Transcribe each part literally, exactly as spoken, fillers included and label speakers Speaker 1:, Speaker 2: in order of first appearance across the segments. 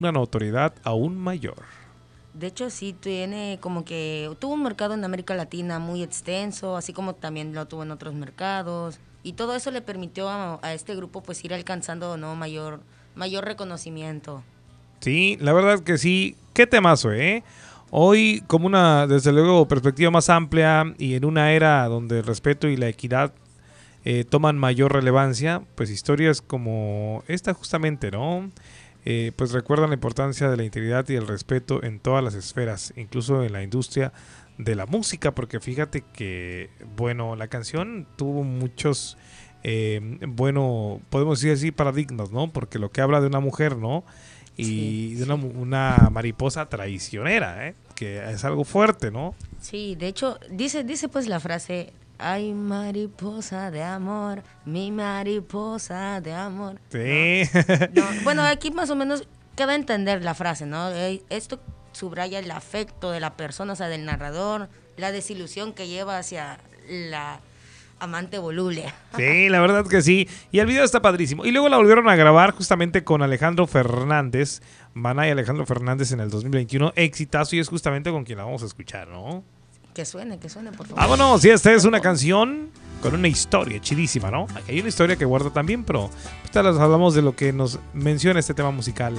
Speaker 1: una notoriedad aún mayor.
Speaker 2: De hecho, sí, tiene como que tuvo un mercado en América Latina muy extenso, así como también lo tuvo en otros mercados. Y todo eso le permitió a, a este grupo pues ir alcanzando, ¿no?, mayor, mayor reconocimiento.
Speaker 1: Sí, la verdad que sí. Qué temazo, ¿eh? Hoy, como una, desde luego, perspectiva más amplia y en una era donde el respeto y la equidad eh, toman mayor relevancia, pues historias como esta justamente, ¿no? Eh, pues recuerdan la importancia de la integridad y el respeto en todas las esferas, incluso en la industria de la música, porque fíjate que, bueno, la canción tuvo muchos, eh, bueno, podemos decir así, paradigmas, ¿no? Porque lo que habla de una mujer, ¿no? Y
Speaker 2: Sí,
Speaker 1: de una,
Speaker 2: sí.
Speaker 1: una mariposa traicionera, ¿eh? Que es algo fuerte, ¿no?
Speaker 2: Sí, de hecho, dice, dice pues la frase, ay mariposa de amor, mi mariposa de amor, ¿no?
Speaker 1: Sí.
Speaker 2: No, bueno, aquí más o menos queda a entender la frase, ¿no? Eh, Esto subraya el afecto de la persona, o sea, del narrador, la desilusión que lleva hacia la amante voluble.
Speaker 1: Sí, la verdad que sí. Y el video está padrísimo. Y luego la volvieron a grabar justamente con Alejandro Fernández, Maná y Alejandro Fernández en el dos mil veintiuno. Exitazo, y es justamente con quien la vamos a escuchar, ¿no?
Speaker 2: Que suene, que suene, por favor.
Speaker 1: Vámonos, y esta es una canción con una historia chidísima, ¿no? Aquí hay una historia que guarda también, pero ahorita les hablamos de lo que nos menciona este tema musical.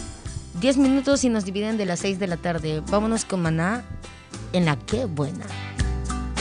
Speaker 2: Diez minutos y nos dividen de las seis de la tarde. Vámonos con Maná en la Qué Buena.